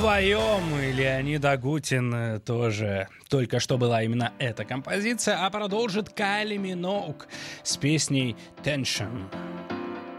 вдвоем, и Леонид Агутин тоже. Только что была именно эта композиция, а продолжит Кайли Миноуг с песней «Tension».